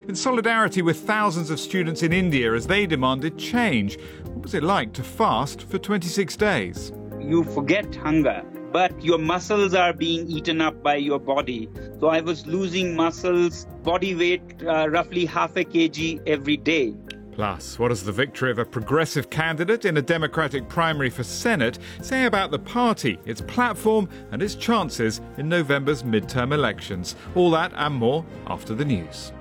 in solidarity with thousands of students in India as they demanded change. What was it like to fast for 26 days? You forget hunger, but your muscles are being eaten up by your body. So I was losing muscles, body weight, roughly half a kg every day. Plus, what does the victory of a progressive candidate in a Democratic primary for Senate say about the party, its platform and its chances in November's midterm elections? All that and more after the news.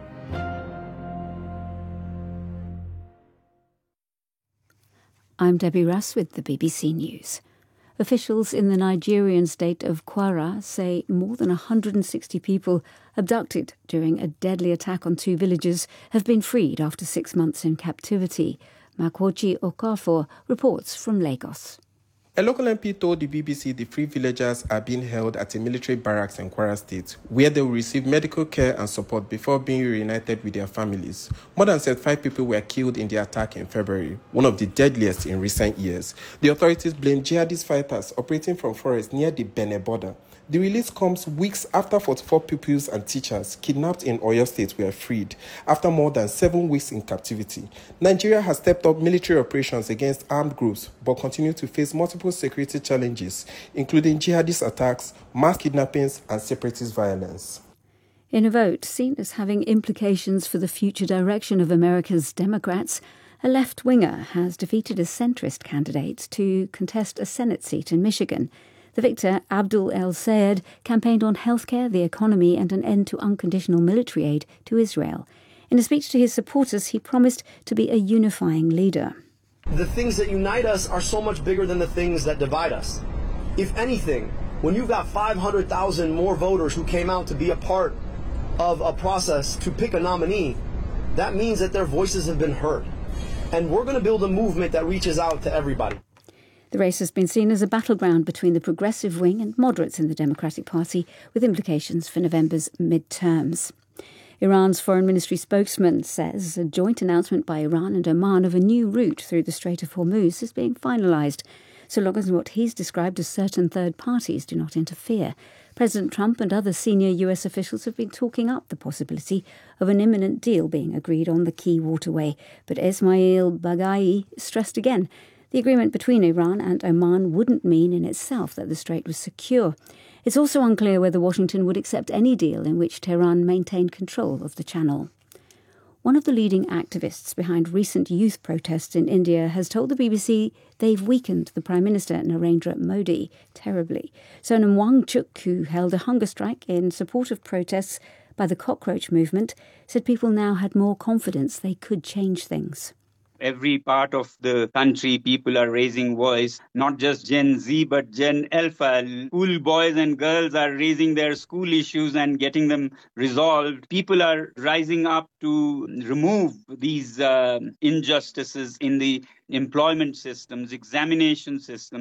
I'm Debbie Russ with the BBC News. Officials in the Nigerian state of Kwara say more than 160 people abducted during a deadly attack on 2 villages have been freed after 6 months in captivity. Makwochi Okafor reports from Lagos. A local MP told the BBC the 3 villagers are being held at a military barracks in Kwara State, where they will receive medical care and support before being reunited with their families. More than 75 people were killed in the attack in February, one of the deadliest in recent years. The authorities blame jihadist fighters operating from forests near the Benin border. The release comes weeks after 44 pupils and teachers kidnapped in Oyo State were freed after more than 7 weeks in captivity. Nigeria has stepped up military operations against armed groups but continues to face multiple security challenges, including jihadist attacks, mass kidnappings, and separatist violence. In a vote seen as having implications for the future direction of America's Democrats, a left-winger has defeated a centrist candidate to contest a Senate seat in Michigan. The victor, Abdul El-Sayed, campaigned on healthcare, the economy and an end to unconditional military aid to Israel. In a speech to his supporters, he promised to be a unifying leader. The things that unite us are so much bigger than the things that divide us. If anything, when you've got 500,000 more voters who came out to be a part of a process to pick a nominee, that means that their voices have been heard. And we're going to build a movement that reaches out to everybody. The race has been seen as a battleground between the progressive wing and moderates in the Democratic Party, with implications for November's midterms. Iran's foreign ministry spokesman says a joint announcement by Iran and Oman of a new route through the Strait of Hormuz is being finalised, so long as what he's described as certain third parties do not interfere. President Trump and other senior US officials have been talking up the possibility of an imminent deal being agreed on the key waterway, but Ismail Baghai stressed again the agreement between Iran and Oman wouldn't mean in itself that the strait was secure. It's also unclear whether Washington would accept any deal in which Tehran maintained control of the channel. One of the leading activists behind recent youth protests in India has told the BBC they've weakened the Prime Minister Narendra Modi terribly. Sonam Wangchuk, who held a hunger strike in support of protests by the cockroach movement, said people now had more confidence they could change things. Every part of the country, people are raising voice, not just Gen Z, but Gen Alpha. School boys and girls are raising their school issues and getting them resolved. People are rising up to remove these injustices in the employment systems, examination systems.